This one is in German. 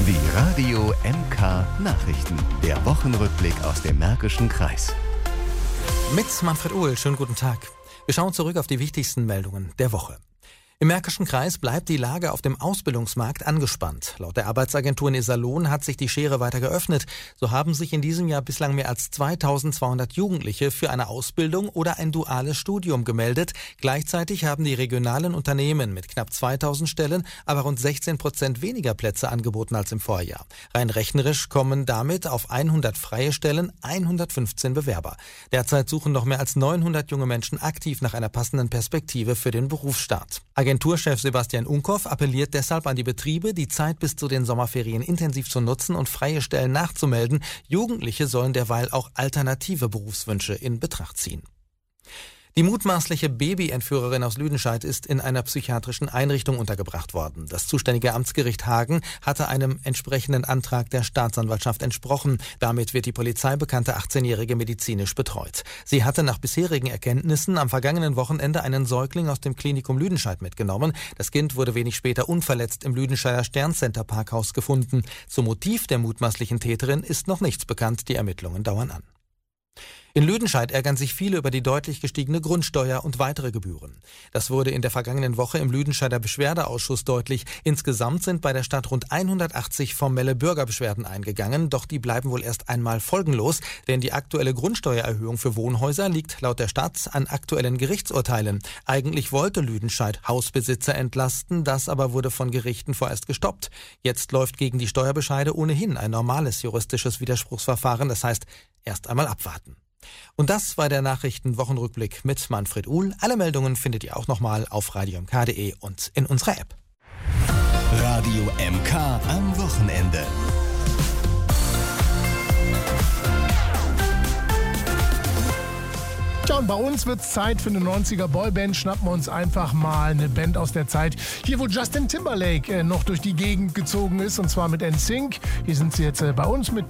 Die Radio MK Nachrichten. Der Wochenrückblick aus dem Märkischen Kreis. Mit Manfred Uhl, schönen guten Tag. Wir schauen zurück auf die wichtigsten Meldungen der Woche. Im Märkischen Kreis bleibt die Lage auf dem Ausbildungsmarkt angespannt. Laut der Arbeitsagentur in Iserlohn hat sich die Schere weiter geöffnet. So haben sich in diesem Jahr bislang mehr als 2200 Jugendliche für eine Ausbildung oder ein duales Studium gemeldet. Gleichzeitig haben die regionalen Unternehmen mit knapp 2000 Stellen aber rund 16% weniger Plätze angeboten als im Vorjahr. Rein rechnerisch kommen damit auf 100 freie Stellen 115 Bewerber. Derzeit suchen noch mehr als 900 junge Menschen aktiv nach einer passenden Perspektive für den Berufsstart. Agenturchef Sebastian Unkoff appelliert deshalb an die Betriebe, die Zeit bis zu den Sommerferien intensiv zu nutzen und freie Stellen nachzumelden. Jugendliche sollen derweil auch alternative Berufswünsche in Betracht ziehen. Die mutmaßliche Babyentführerin aus Lüdenscheid ist in einer psychiatrischen Einrichtung untergebracht worden. Das zuständige Amtsgericht Hagen hatte einem entsprechenden Antrag der Staatsanwaltschaft entsprochen. Damit wird die polizeibekannte 18-Jährige medizinisch betreut. Sie hatte nach bisherigen Erkenntnissen am vergangenen Wochenende einen Säugling aus dem Klinikum Lüdenscheid mitgenommen. Das Kind wurde wenig später unverletzt im Lüdenscheider Sterncenter Parkhaus gefunden. Zum Motiv der mutmaßlichen Täterin ist noch nichts bekannt. Die Ermittlungen dauern an. In Lüdenscheid ärgern sich viele über die deutlich gestiegene Grundsteuer und weitere Gebühren. Das wurde in der vergangenen Woche im Lüdenscheider Beschwerdeausschuss deutlich. Insgesamt sind bei der Stadt rund 180 formelle Bürgerbeschwerden eingegangen, doch die bleiben wohl erst einmal folgenlos, denn die aktuelle Grundsteuererhöhung für Wohnhäuser liegt laut der Stadt an aktuellen Gerichtsurteilen. Eigentlich wollte Lüdenscheid Hausbesitzer entlasten, das aber wurde von Gerichten vorerst gestoppt. Jetzt läuft gegen die Steuerbescheide ohnehin ein normales juristisches Widerspruchsverfahren, das heißt, erst einmal abwarten. Und das war der Nachrichtenwochenrückblick mit Manfred Uhl. Alle Meldungen findet ihr auch nochmal auf radiomk.de und in unserer App. Radio MK am Wochenende. Ja, und bei uns wird es Zeit für eine 90er Boyband. Schnappen wir uns einfach mal eine Band aus der Zeit, hier wo Justin Timberlake noch durch die Gegend gezogen ist, und zwar mit NSYNC. Hier sind sie jetzt bei uns mit